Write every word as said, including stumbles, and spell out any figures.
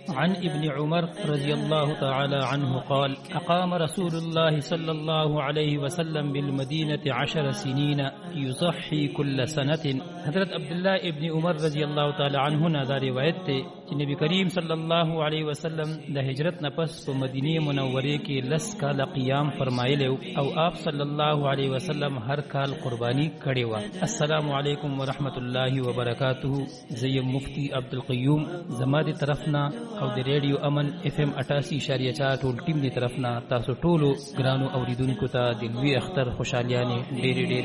عن ابن عمر رضي الله تعالى عنه قال أقام رسول الله صلى الله عليه وسلم بالمدينة عشر سنين يضحي كل سنة. حضرت عبداللہ ابن عمر رضی اللہ تعالی عنہ نے دا روایت تے کہ نبی کریم صلی اللہ علیہ وسلم د ہجرت نپس په مدینه منوره کې لس کال قیام فرمایلی او آپ صلی الله علیه وسلم هر کال قربانی کړي و. السلام علیکم ورحمت الله وبرکاتہ. زیم مفتی عبدالقیوم زما دی طرفنا او د ریډیو امن اف ام اٹھاسی اشاریه چار ټول ټیم دی طرفنا تاسو ټولو ګرانو اوریدونکو ته د لوی اختر خوشالیانې ډېرې ډېرې